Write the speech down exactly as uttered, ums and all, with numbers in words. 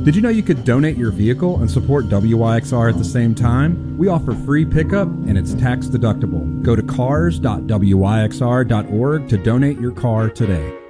Did you know you could donate your vehicle and support W Y X R at the same time? We offer free pickup and it's tax deductible. Go to cars dot w y x r dot org to donate your car today.